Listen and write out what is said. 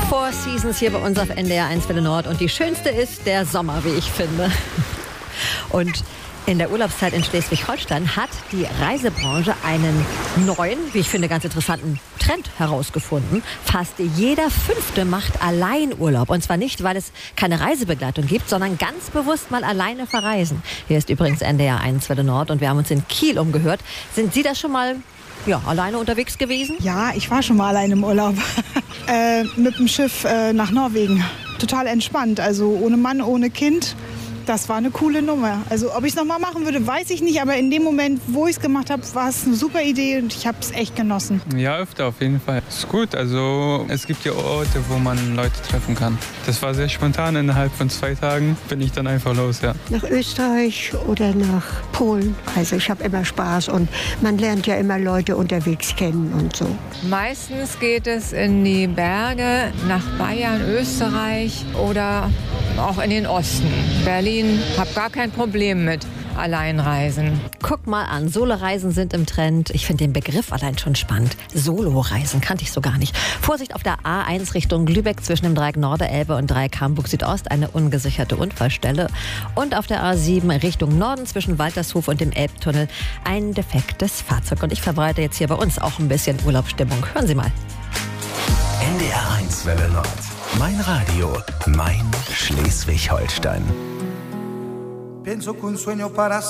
Four Seasons hier bei uns auf NDR 1 Welle Nord. Und die schönste ist der Sommer, wie ich finde. Und in der Urlaubszeit in Schleswig-Holstein hat die Reisebranche einen neuen, wie ich finde, ganz interessanten Trend herausgefunden. Fast jeder Fünfte macht Alleinurlaub. Und zwar nicht, weil es keine Reisebegleitung gibt, sondern ganz bewusst mal alleine verreisen. Hier ist übrigens NDR 1 Welle Nord und wir haben uns in Kiel umgehört. Sind Sie da schon mal alleine unterwegs gewesen? Ja, ich war schon mal alleine im Urlaub. Mit dem Schiff nach Norwegen. Total entspannt, also ohne Mann, ohne Kind. Das war eine coole Nummer. Also ob ich es nochmal machen würde, weiß ich nicht. Aber in dem Moment, wo ich es gemacht habe, war es eine super Idee und ich habe es echt genossen. Ja, öfter auf jeden Fall. Ist gut. Also es gibt ja Orte, wo man Leute treffen kann. Das war sehr spontan. Innerhalb von 2 Tagen bin ich dann einfach los, ja. Nach Österreich oder nach Polen. Also ich habe immer Spaß und man lernt ja immer Leute unterwegs kennen und so. Meistens geht es in die Berge, nach Bayern, Österreich oder auch in den Osten. Berlin, habe gar kein Problem mit Alleinreisen. Guck mal an, Soloreisen sind im Trend. Ich finde den Begriff allein schon spannend. Soloreisen kannte ich so gar nicht. Vorsicht auf der A1 Richtung Lübeck zwischen dem Dreieck Norderelbe und Dreieck Hamburg Südost, eine ungesicherte Unfallstelle. Und auf der A7 Richtung Norden zwischen Waltershof und dem Elbtunnel ein defektes Fahrzeug. Und ich verbreite jetzt hier bei uns auch ein bisschen Urlaubsstimmung. Hören Sie mal. NDR 1 Welle Nord. Mein Radio, mein Schleswig-Holstein. Pienso que un sueño para